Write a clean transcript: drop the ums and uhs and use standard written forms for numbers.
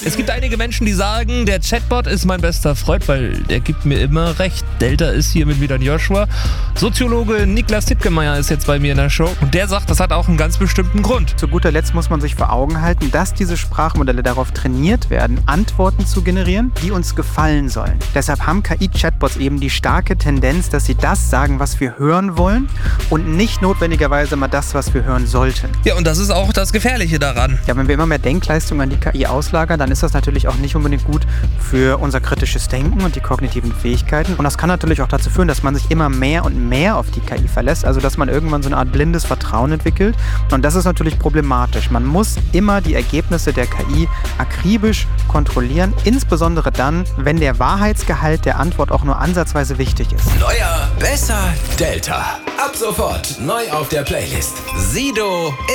Es gibt einige Menschen, die sagen, der Chatbot ist mein bester Freund, weil der gibt mir immer recht. Delta ist hier mit wieder ein Joshua. Soziologe Niklas Tittgemeier ist jetzt bei mir in der Show und der sagt, das hat auch einen ganz bestimmten Grund. Zu guter Letzt muss man sich vor Augen halten, dass diese Sprachmodelle darauf trainiert werden, Antworten zu generieren, die uns gefallen sollen. Deshalb haben KI-Chatbots eben die starke Tendenz, dass sie das sagen, was wir hören wollen und nicht notwendigerweise mal das, was wir hören sollten. Ja, und das ist auch das Gefährliche daran. Ja, wenn wir immer mehr Denkleistung an die KI auslagern, dann ist das natürlich auch nicht unbedingt gut für unser kritisches Denken und die kognitiven Fähigkeiten. Und das kann natürlich auch dazu führen, dass man sich immer mehr und mehr auf die KI verlässt, also dass man irgendwann so eine Art blindes Vertrauen entwickelt. Und das ist natürlich problematisch. Man muss immer die Ergebnisse der KI akribisch kontrollieren, insbesondere dann, wenn der Wahrheitsgehalt der Antwort auch nur ansatzweise wichtig ist. Neuer, besser, Delta. Ab sofort neu auf der Playlist. Sido